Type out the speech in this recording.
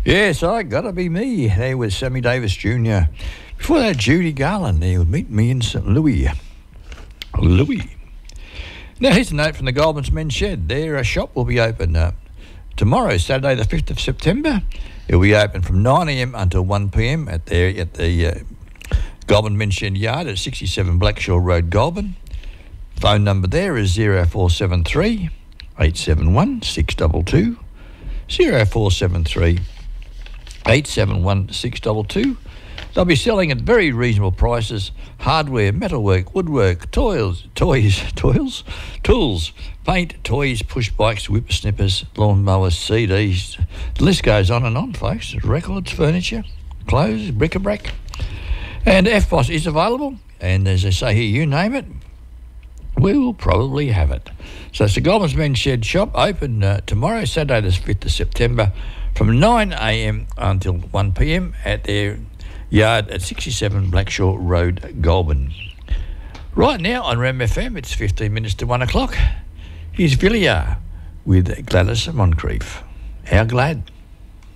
Yes, I gotta be me. There was Sammy Davis Jr. Before that, Judy Garland there with Meet Me in St. Louis. Now, here's a note from the Goldman's Men's Shed. Their shop will be open tomorrow, Saturday the 5th of September. It will be open from 9am until 1pm at the Goldman Men's Shed Yard at 67 Blackshaw Road, Goulburn. Phone number there is 0473 871 622. 0473 871 622. They'll be selling at very reasonable prices: hardware, metalwork, woodwork, tools, paint, toys, push bikes, whippersnippers, lawnmowers, CDs. The list goes on and on, folks. Records, furniture, clothes, bric-a-brac. And FBOS is available, and as I say here, you name it, we will probably have it. So it's the Goldman's Men's Shed shop, open tomorrow, Saturday the 5th of September, from 9am until 1pm at their yard at 67 Blackshaw Road, Goulburn. Right now on Rem FM, it's 15 minutes to 1 o'clock. Here's Villiers with Gladys Moncrief. How glad.